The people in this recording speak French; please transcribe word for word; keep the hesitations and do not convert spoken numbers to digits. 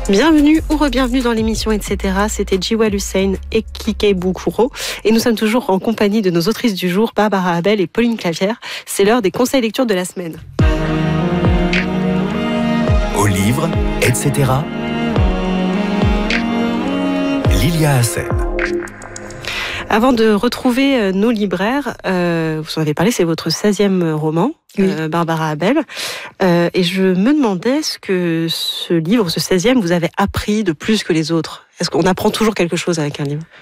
Bienvenue ou re-bienvenue dans l'émission et cetera. C'était Djiwal Hussein et Kike Boukuro. Et nous sommes toujours en compagnie de nos autrices du jour, Barbara Abel et Pauline Clavière. C'est l'heure des conseils lecture de la semaine. Au livre, et cetera. Lilia Hassen. Avant de retrouver nos libraires, euh, vous en avez parlé, c'est votre seizième roman, oui. euh, Barbara Abel. Euh, et je me demandais ce que ce livre, ce seizième, vous avez appris de plus que les autres. Est-ce qu'on apprend toujours quelque chose avec un livre ?